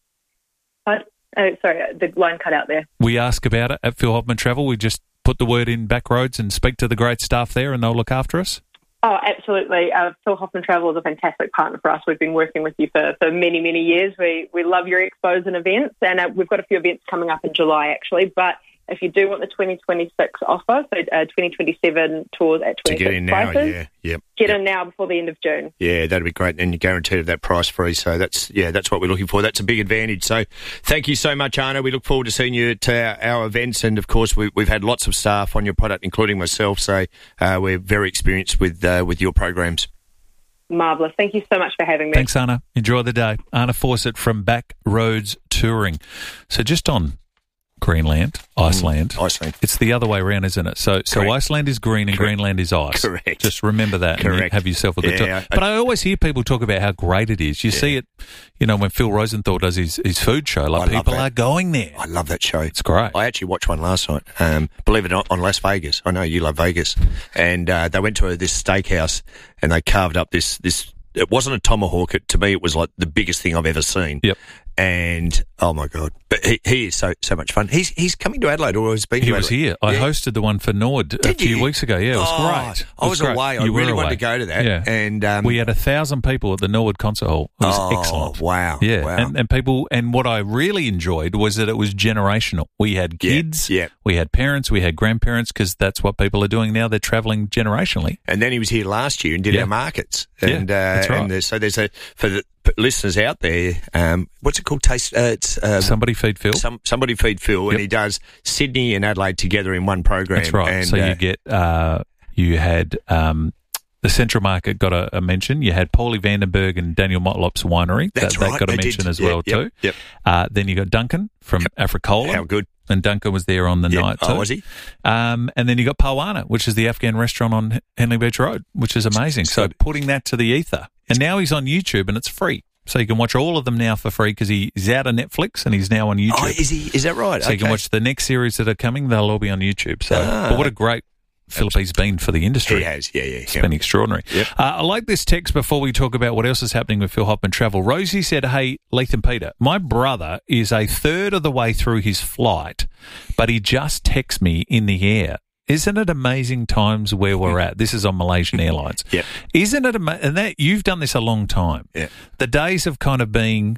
Sorry, the line cut out there. We ask about it at Phil Hoffman Travel. We just put the word in back roads and speak to the great staff there, and they'll look after us? Oh, absolutely. Phil Hoffman Travel is a fantastic partner for us. We've been working with you for many, many years. We love your expos and events, and we've got a few events coming up in July, actually, but if you do want the 2026 offer, so 2027 tours at 26 to get in now, prices, get in now before the end of June. Yeah, that'd be great, and you're guaranteed of that price free. So that's what we're looking for. That's a big advantage. So thank you so much, Anna. We look forward to seeing you at our events, and of course we've had lots of staff on your product, including myself. So we're very experienced with your programs. Marvellous. Thank you so much for having me. Thanks, Anna. Enjoy the day. Anna Fawcett from Back Roads Touring. So just on Greenland, Iceland. Iceland. It's the other way around, isn't it? So Iceland is green and Greenland is ice. Correct. Just remember that. Correct. And have yourself a good time. But I always hear people talk about how great it is. You see it, when Phil Rosenthal does his food show. Like, people are going there. I love that show. It's great. I actually watched one last night. Believe it or not, on Las Vegas. I know you love Vegas. And they went to this steakhouse and they carved up this. It wasn't a tomahawk. To me, it was like the biggest thing I've ever seen. Yep. And oh my God, but he is so much fun. He's coming to Adelaide, or has been. He to was here. I hosted the one for Nord a few weeks ago. Yeah, it was great. I was away. I really wanted to go to that. Yeah. And we had 1,000 people at the Nord concert hall. It was excellent. Wow. Yeah, wow. And people. And what I really enjoyed was that it was generational. We had kids. Yeah. We had parents. We had grandparents, because that's what people are doing now. They're travelling generationally. And then he was here last year and did our markets. And that's right. And so there's for the listeners out there, what's it called? It's Somebody Feed Phil. Somebody Feed Phil, and he does Sydney and Adelaide together in one program. That's right. And, so you get you had the Central Market got a mention. You had Paulie Vandenberg and Daniel Motlop's winery. That's that right. got a mention as well too. Yep. Then you got Duncan from Africola. How good. and Duncan was there on the night too. Oh, was he? And then you got Pawana, which is the Afghan restaurant on Henley Beach Road, which is amazing. So putting that to the ether. And now he's on YouTube and it's free. So you can watch all of them now for free because he's out of Netflix and he's now on YouTube. Oh, is he? Is that right? So you can watch the next series that are coming. They'll all be on YouTube. So, but what a great Philip he's been for the industry. He has, yeah. It's been extraordinary. Yep. I like this text before we talk about what else is happening with Phil Hoffman Travel. Rosie said, hey, Leith and Peter, my brother is a third of the way through his flight, but he just texts me in the air. Isn't it amazing times where we're at? This is on Malaysian Airlines. Yep. Isn't it amazing? And that you've done this a long time. Yeah. The days of kind of being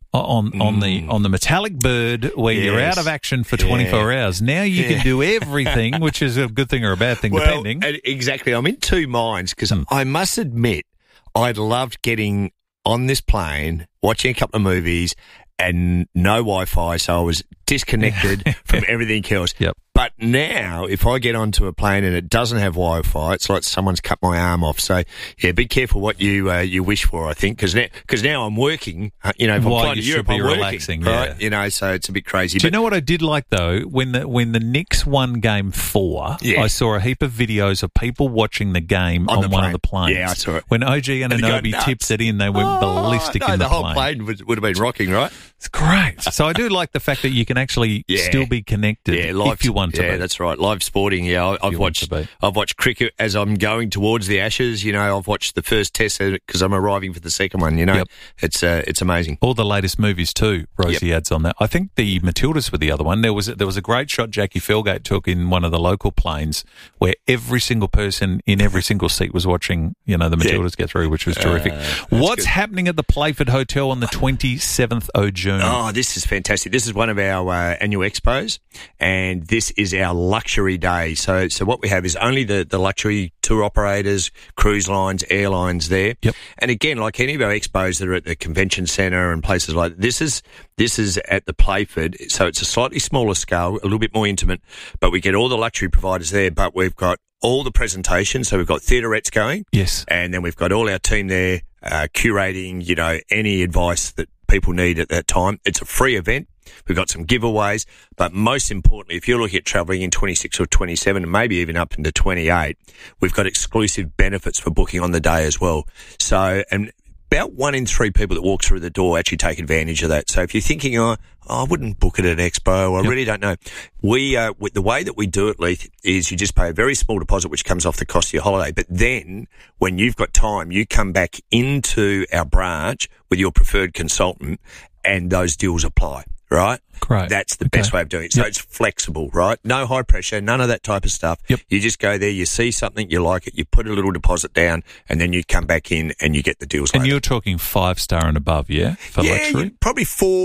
on the metallic bird where you're out of action for 24 hours. Now you can do everything, which is a good thing or a bad thing, depending. Exactly. I'm in two minds because I must admit I loved getting on this plane, watching a couple of movies and no Wi-Fi, so I was disconnected from everything else. Yep. But now, if I get onto a plane and it doesn't have Wi-Fi, it's like someone's cut my arm off. So, yeah, be careful what you wish for, I think, because now I'm working. If I'm flying to Europe, I'm relaxing, working, right? So it's a bit crazy. Do you know what I did like, though? When the Knicks won Game 4, I saw a heap of videos of people watching the game on one of the planes. Yeah, I saw it. When OG Anunoby tips it in, they went ballistic in the whole plane. would have been rocking, right? It's great. So I do like the fact that you can actually still be connected if you want to be. Yeah, that's right. Live sporting, I've watched cricket as I'm going towards the Ashes. I've watched the first test because I'm arriving for the second one. It's amazing. All the latest movies too. Rosie adds on that. I think the Matildas were the other one. There was a great shot Jackie Felgate took in one of the local planes where every single person in every single seat was watching. The Matildas get through, which was terrific. What's happening at the Playford Hotel on the 27th of June? Oh, this is fantastic. This is one of our annual expos, and this is our luxury day. So what we have is only the luxury tour operators, cruise lines, airlines there. Yep. And again, like any of our expos that are at the convention centre and places like this is at the Playford. So it's a slightly smaller scale, a little bit more intimate, but we get all the luxury providers there, but we've got all the presentations. So we've got theatrettes going. Yes. And then we've got all our team there curating, any advice that people need at that time. It's a free event. We've got some giveaways, but most importantly, if you're looking at travelling in 26 or 27 and maybe even up into 28, we've got exclusive benefits for booking on the day as well. So, and about 1 in 3 people that walk through the door actually take advantage of that. So if you're thinking, I wouldn't book it at an expo, I really don't know. The way that we do it, Leith, is you just pay a very small deposit, which comes off the cost of your holiday. But then when you've got time, you come back into our branch with your preferred consultant and those deals apply. Right? Great. That's the best way of doing it. So it's flexible, right? No high pressure, none of that type of stuff. Yep. You just go there, you see something, you like it, you put a little deposit down, and then you come back in and you get the deals And later. you're talking 5-star and above, for luxury? Probably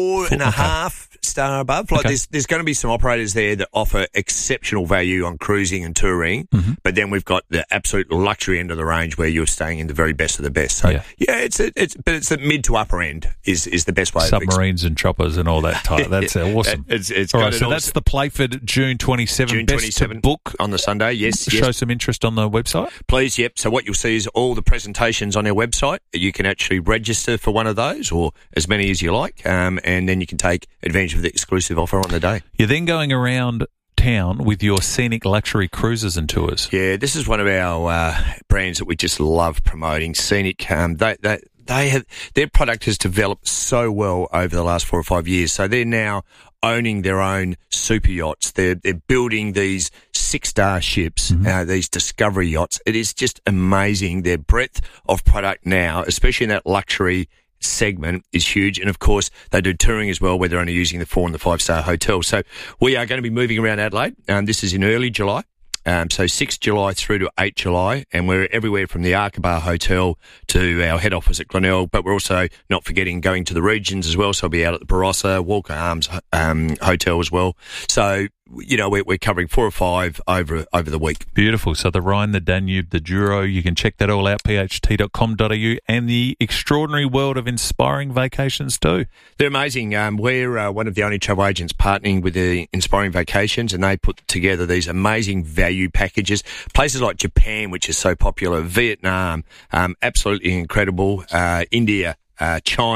4.5 star above. Like there's going to be some operators there that offer exceptional value on cruising and touring, but then we've got the absolute luxury end of the range where you're staying in the very best of the best. So it's the mid to upper end is the best way. Submarines and choppers and all that type. That's awesome. It's all right, so that's the Playford June 27. June 27 book on the Sunday. Yes. Show some interest on the website, please. Yep. So what you'll see is all the presentations on our website. You can actually register for one of those or as many as you like, and then you can take advantage of the exclusive offer on the day. You're then going around town with your scenic luxury cruises and tours. Yeah, this is one of our brands that we just love promoting. Scenic. Their product has developed so well over the last 4 or 5 years. So they're now owning their own super yachts. They're building these 6-star ships, these discovery yachts. It is just amazing. Their breadth of product now, especially in that luxury segment, is huge. And of course, they do touring as well, where they're only using the 4 and the 5-star hotels. So we are going to be moving around Adelaide. This is in early July. So 6 July through to 8 July, and we're everywhere from the Arkabar Hotel to our head office at Glenelg, but we're also not forgetting going to the regions as well. So I'll be out at the Barossa, Walker Arms Hotel as well. So, we're covering 4 or 5 over the week. Beautiful. So the Rhine, the Danube, the Douro, you can check that all out, pht.com.au, and the extraordinary world of Inspiring Vacations too. They're amazing. We're one of the only travel agents partnering with the Inspiring Vacations, and they put together these amazing value packages. Places like Japan, which is so popular, Vietnam, absolutely incredible, India, China.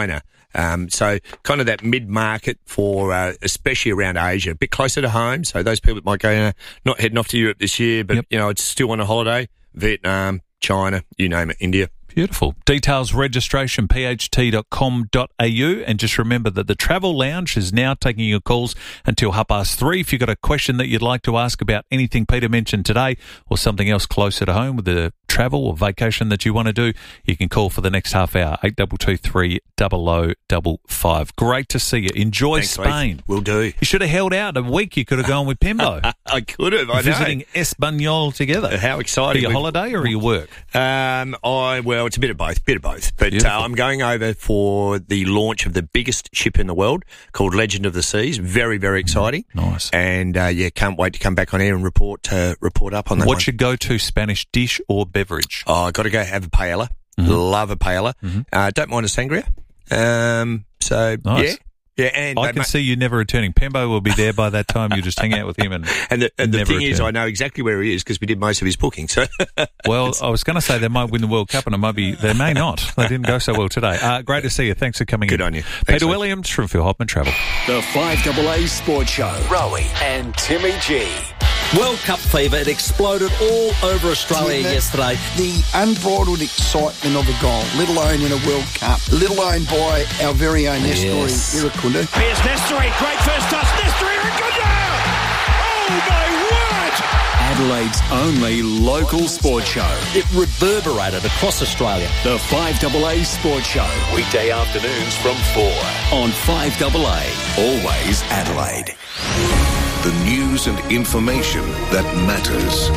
So kind of that mid-market for, especially around Asia, a bit closer to home. So those people that might go, not heading off to Europe this year, but, it's still on a holiday, Vietnam, China, you name it, India. Beautiful. Details registration, pht.com.au. And just remember that the Travel Lounge is now taking your calls until 3:30. If you've got a question that you'd like to ask about anything Peter mentioned today or something else closer to home with the travel or vacation that you want to do, you can call for the next half hour, 8223 0055. Great to see you. Enjoy Thanks, Spain. Mate. Will do. You should have held out a week. You could have gone with Pembo. I could have. I know. Visiting Espanyol together. How exciting. For your holiday or your work? Well, it's a bit of both. But I'm going over for the launch of the biggest ship in the world called Legend of the Seas. Very, very exciting. Nice. And, can't wait to come back on air and report up on that. What's your go-to Spanish dish or beverage? Oh, I've got to go have a paella. Mm-hmm. Love a paella. Mm-hmm. Don't mind a sangria. Nice. Yeah, and I can see you never returning. Pembo will be there by that time. You just hang out with him and the thing return. is, I know exactly where he is because we did most of his booking. So, well, I was going to say they might win the World Cup, and they may not. They didn't go so well today. Great to see you. Thanks for coming in. Good on you. Peter Williams from Phil Hoffman Travel. The 5AA Sports Show. Rowie and Timmy G. World Cup fever, it exploded all over Australia yesterday. The unbridled excitement of a goal, let alone in a World Cup, let alone by our very own Nestori Irankunda. Here's Nestori, great first touch, Nestori Irankunda! Oh my word! Adelaide's only local sports show. It reverberated across Australia. The 5AA Sports Show. Weekday afternoons from 4 on 5AA. Always Adelaide. The news and information that matters.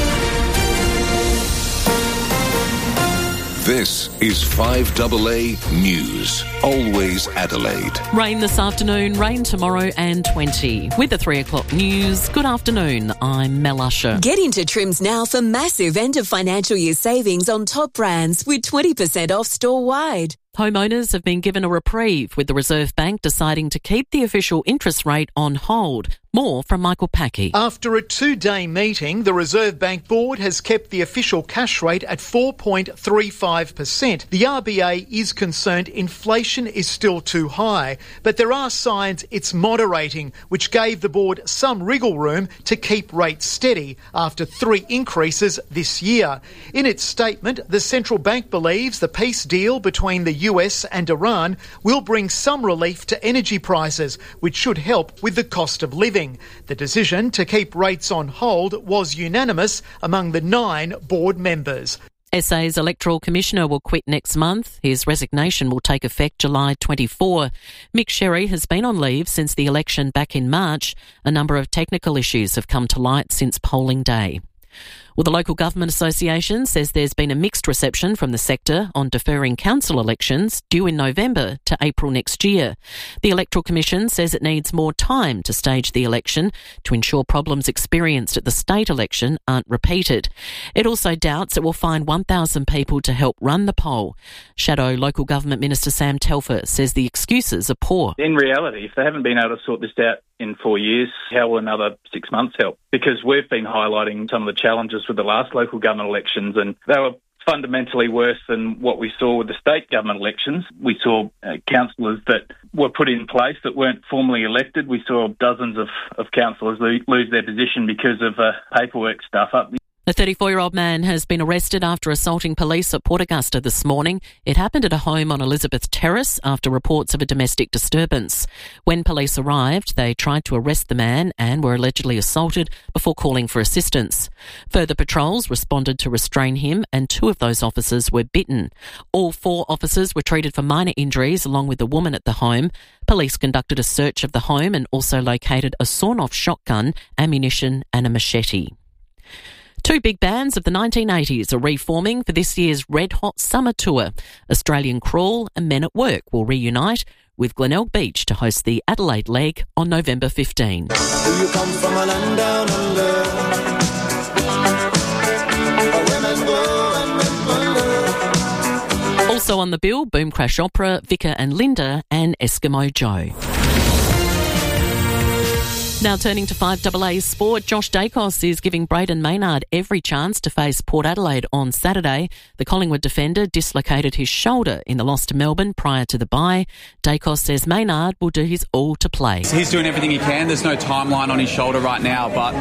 This is 5AA News. Always Adelaide. Rain this afternoon, rain tomorrow and 20. With the 3 o'clock news, good afternoon. I'm Mel Usher. Get into Trims now for massive end of financial year savings on top brands with 20% off store-wide. Homeowners have been given a reprieve with the Reserve Bank deciding to keep the official interest rate on hold. More from Michael Packy. After a 2-day meeting, the Reserve Bank Board has kept the official cash rate at 4.35%. The RBA is concerned inflation is still too high, but there are signs it's moderating, which gave the board some wriggle room to keep rates steady after 3 increases this year. In its statement, the central bank believes the peace deal between the US and Iran will bring some relief to energy prices, which should help with the cost of living. The decision to keep rates on hold was unanimous among the 9 board members. SA's Electoral Commissioner will quit next month. His resignation will take effect July 24. Mick Sherry has been on leave since the election back in March. A number of technical issues have come to light since polling day. Well, the Local Government Association says there's been a mixed reception from the sector on deferring council elections due in November to April next year. The Electoral Commission says it needs more time to stage the election to ensure problems experienced at the state election aren't repeated. It also doubts it will find 1,000 people to help run the poll. Shadow Local Government Minister Sam Telfer says the excuses are poor. In reality, if they haven't been able to sort this out in 4 years, how will another 6 months help? Because we've been highlighting some of the challenges with the last local government elections, and they were fundamentally worse than what we saw with the state government elections. We saw councillors that were put in place that weren't formally elected. We saw dozens of councillors lose their position because of paperwork stuff up. A 34-year-old man has been arrested after assaulting police at Port Augusta this morning. It happened at a home on Elizabeth Terrace after reports of a domestic disturbance. When police arrived, they tried to arrest the man and were allegedly assaulted before calling for assistance. Further patrols responded to restrain him, and 2 of those officers were bitten. All 4 officers were treated for minor injuries along with the woman at the home. Police conducted a search of the home and also located a sawn-off shotgun, ammunition and a machete. 2 big bands of the 1980s are reforming for this year's Red Hot Summer Tour. Australian Crawl and Men at Work will reunite, with Glenelg Beach to host the Adelaide leg on November 15. Do you come from a land down under? Women go and men wonder. Also on the bill, Boom Crash Opera, Vicar and Linda and Eskimo Joe. Now turning to 5AA sport, Josh Dacos is giving Braden Maynard every chance to face Port Adelaide on Saturday. The Collingwood defender dislocated his shoulder in the loss to Melbourne prior to the bye. Dacos says Maynard will do his all to play. He's doing everything he can. There's no timeline on his shoulder right now, but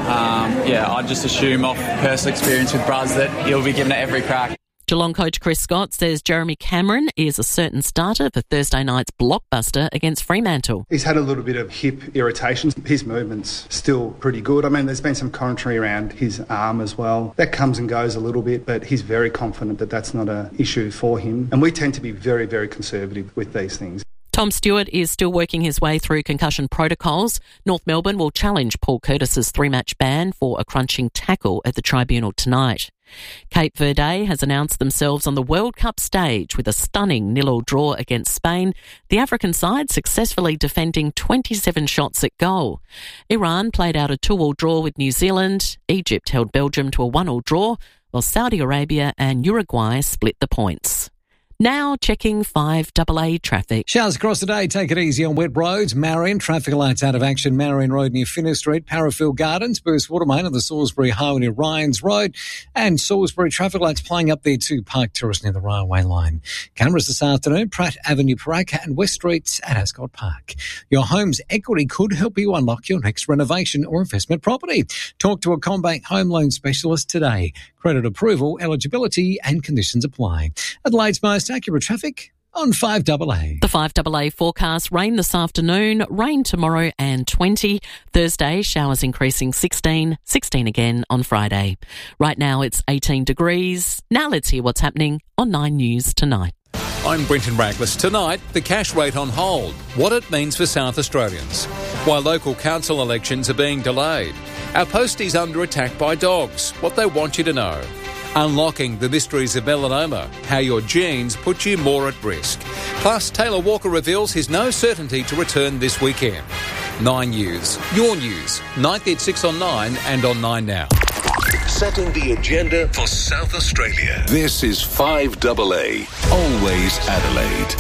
I'd just assume off personal experience with Braz that he'll be given it every crack. Geelong coach Chris Scott says Jeremy Cameron is a certain starter for Thursday night's blockbuster against Fremantle. He's had a little bit of hip irritation. His movement's still pretty good. I mean, there's been some commentary around his arm as well. That comes and goes a little bit, but he's very confident that that's not an issue for him. And we tend to be very, very conservative with these things. Tom Stewart is still working his way through concussion protocols. North Melbourne will challenge Paul Curtis's 3-match ban for a crunching tackle at the tribunal tonight. Cape Verde has announced themselves on the World Cup stage with a stunning 0-0 draw against Spain, the African side successfully defending 27 shots at goal. Iran played out a 2-2 draw with New Zealand. Egypt held Belgium to a 1-1 draw, while Saudi Arabia and Uruguay split the points. Now checking 5AA traffic. Showers across the day. Take it easy on wet roads. Marion, traffic lights out of action. Marion Road near Finner Street. Parafield Gardens, Burst Watermain on the Salisbury Highway near Ryans Road. And Salisbury traffic lights playing up there too. Park Terrace near the railway line. Cameras this afternoon. Pratt Avenue, Paraka and West Streets at Ascot Park. Your home's equity could help you unlock your next renovation or investment property. Talk to a CommBank home loan specialist today. Credit approval, eligibility and conditions apply. Adelaide's most accurate traffic on 5AA. The 5AA forecast: rain this afternoon, rain tomorrow and 20. Thursday, showers increasing 16 again on Friday. Right now it's 18 degrees. Now let's hear what's happening on 9 News tonight. I'm Brenton Raglas. Tonight, the cash rate on hold, what it means for South Australians. While local council elections are being delayed, our posties under attack by dogs, what they want you to know. Unlocking the mysteries of melanoma, how your genes put you more at risk. Plus, Taylor Walker reveals his no certainty to return this weekend. 9 News, your news, 9th at 6 on 9 and on 9 Now. Setting the agenda for South Australia. This is 5AA, always Adelaide.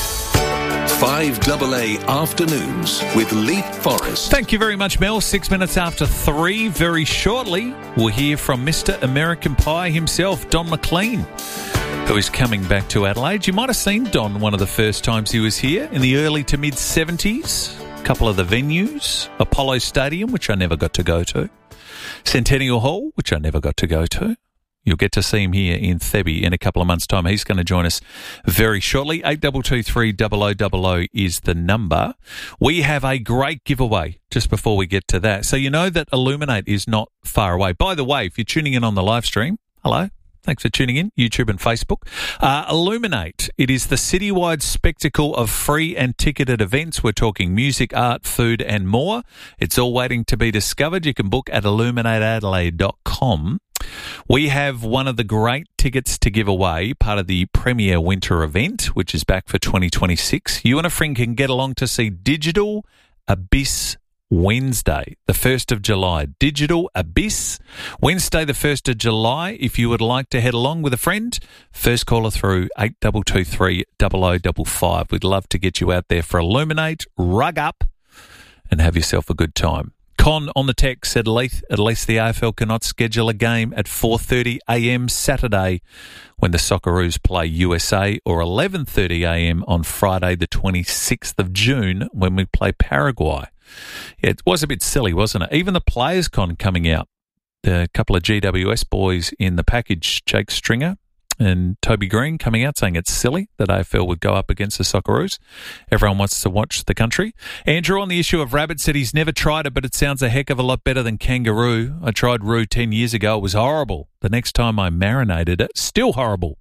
5AA Afternoons with Leith Forrest. Thank you very much, Mel. 6 minutes after 3. Very shortly, we'll hear from Mr. American Pie himself, Don McLean, who is coming back to Adelaide. You might have seen Don one of the first times he was here in the early to mid-70s. A couple of the venues, Apollo Stadium, which I never got to go to, Centennial Hall, which I never got to go to. You'll get to see him here in Thebby in a couple of months' time. He's going to join us very shortly. 8223 0000 is the number. We have a great giveaway just before we get to that. So you know that Illuminate is not far away. By the way, if you're tuning in on the live stream, hello. Thanks for tuning in, YouTube and Facebook. Illuminate, it is the citywide spectacle of free and ticketed events. We're talking music, art, food and more. It's all waiting to be discovered. You can book at illuminateadelaide.com. We have one of the great tickets to give away, part of the Premier Winter event, which is back for 2026. You and a friend can get along to see Digital Abyss Wednesday, the 1st of July. Digital Abyss, Wednesday, the 1st of July. If you would like to head along with a friend, first caller through 8223 0055. We'd love to get you out there for Illuminate, rug up, and have yourself a good time. Con on the text said, Leith, at least the AFL cannot schedule a game at 4:30am Saturday when the Socceroos play USA, or 11:30am on Friday the 26th of June when we play Paraguay. Yeah, it was a bit silly, wasn't it? Even the Players Con coming out, the couple of GWS boys in the package, Jake Stringer and Toby Green, coming out saying it's silly that AFL would go up against the Socceroos. Everyone wants to watch the country. Andrew, on the issue of rabbit, said he's never tried it, but it sounds a heck of a lot better than kangaroo. I tried roo 10 years ago. It was horrible. The next time I marinated it, still horrible.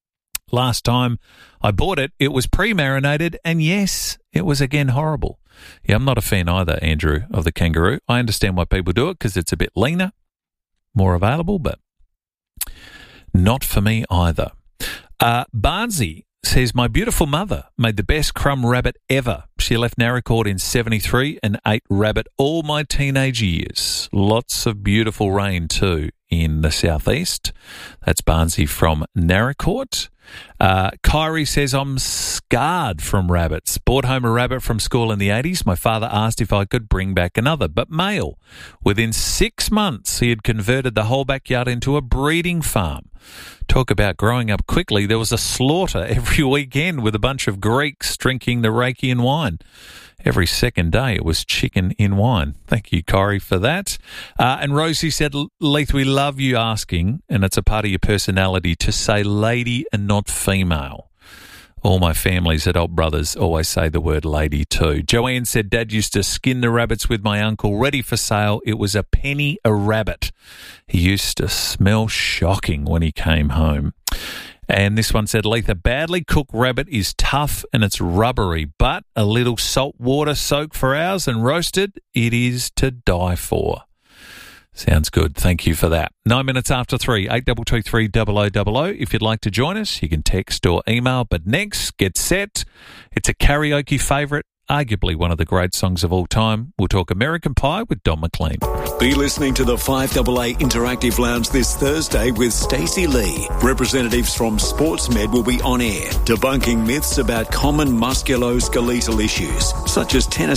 Last time I bought it, it was pre-marinated, and yes, it was again horrible. Yeah, I'm not a fan either, Andrew, of the kangaroo. I understand why people do it because it's a bit leaner, more available, but not for me either. Barnsey says, my beautiful mother made the best crumb rabbit ever. She left Naracoorte in 73 and ate rabbit all my teenage years. Lots of beautiful rain too in the southeast. That's Barnsey from Naracoorte. Kyrie says, I'm scarred from rabbits. Brought home a rabbit from school in the 80s. My father asked if I could bring back another, but male. Within 6 months, he had converted the whole backyard into a breeding farm. Talk about growing up quickly. There was a slaughter every weekend with a bunch of Greeks drinking the Rakian wine. Every second day it was chicken in wine. Thank you, Corey, for that. And Rosie said, Leith, we love you asking, and it's a part of your personality, to say lady and not female. All my family's adult brothers always say the word lady too. Joanne said, Dad used to skin the rabbits with my uncle, ready for sale. It was a penny a rabbit. He used to smell shocking when he came home. And this one said, Leith, a badly cooked rabbit is tough and it's rubbery, but a little salt water soaked for hours and roasted, it is to die for. Sounds good. Thank you for that. 9 minutes after 3, 8223 0000. If you'd like to join us, you can text or email. But next, get set. It's a karaoke favourite, arguably one of the great songs of all time. We'll talk American Pie with Don McLean. Be listening to the 5AA Interactive Lounge this Thursday with Stacey Lee. Representatives from SportsMed will be on air, debunking myths about common musculoskeletal issues, such as tennis